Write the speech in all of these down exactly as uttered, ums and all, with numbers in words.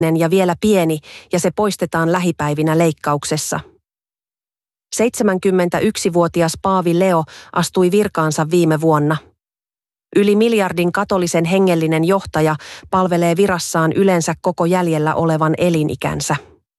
ja vielä pieni, ja se poistetaan lähipäivinä leikkauksessa. seitsemänkymmentäyksivuotias Paavi Leo astui virkaansa viime vuonna. Yli miljardin katolisen hengellinen johtaja palvelee virassaan yleensä koko jäljellä olevan elinikänsä.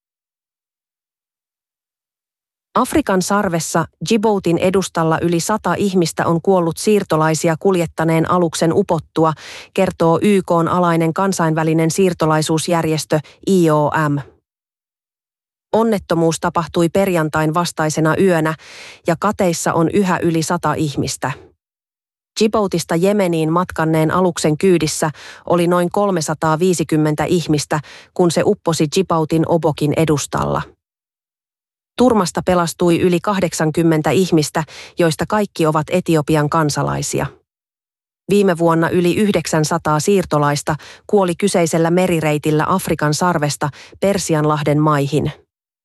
Afrikan sarvessa Djiboutin edustalla yli sata ihmistä on kuollut siirtolaisia kuljettaneen aluksen upottua, kertoo Y K:n alainen kansainvälinen siirtolaisuusjärjestö I O M. Onnettomuus tapahtui perjantain vastaisena yönä ja kateissa on yhä yli sata ihmistä. Djiboutista Jemeniin matkanneen aluksen kyydissä oli noin kolmesataaviisikymmentä ihmistä, kun se upposi Djiboutin Obokin edustalla. Turmasta pelastui yli kahdeksankymmentä ihmistä, joista kaikki ovat Etiopian kansalaisia. Viime vuonna yli yhdeksänsataa siirtolaista kuoli kyseisellä merireitillä Afrikan sarvesta Persianlahden maihin.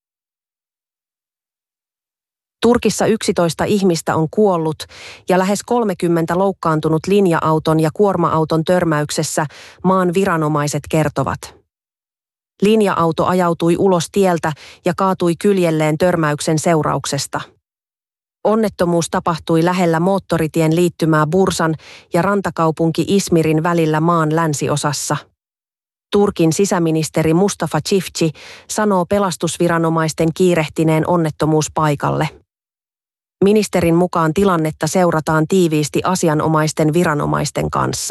Turkissa yksitoista ihmistä on kuollut ja lähes kolmekymmentä loukkaantunut linja-auton ja kuorma-auton törmäyksessä, maan viranomaiset kertovat. Linja-auto ajautui ulos tieltä ja kaatui kyljelleen törmäyksen seurauksesta. Onnettomuus tapahtui lähellä moottoritien liittymää Bursan ja rantakaupunki Izmirin välillä maan länsiosassa. Turkin sisäministeri Mustafa Çiftçi sanoo pelastusviranomaisten kiirehtineen onnettomuuspaikalle. Ministerin mukaan tilannetta seurataan tiiviisti asianomaisten viranomaisten kanssa.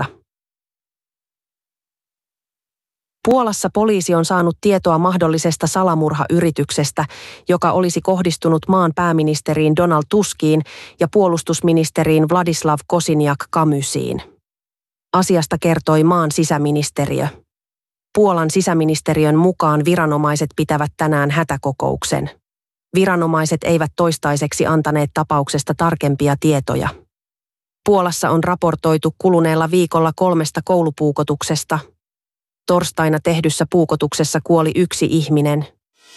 Puolassa poliisi on saanut tietoa mahdollisesta salamurhayrityksestä, joka olisi kohdistunut maan pääministeriin Donald Tuskiin ja puolustusministeriin Władysław Kosiniak-Kamysiin. Asiasta kertoi maan sisäministeriö. Puolan sisäministeriön mukaan viranomaiset pitävät tänään hätäkokouksen. Viranomaiset eivät toistaiseksi antaneet tapauksesta tarkempia tietoja. Puolassa on raportoitu kuluneella viikolla kolmesta koulupuukotuksesta. Torstaina tehdyssä puukotuksessa kuoli yksi ihminen.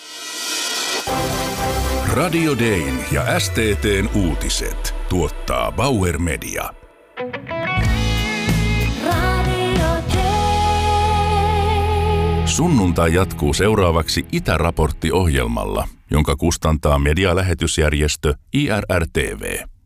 Radio Dayn ja S T T:n uutiset tuottaa Bauer Media. Sunnuntai jatkuu seuraavaksi Itäraportti-ohjelmalla, jonka kustantaa medialähetysjärjestö I R R T V.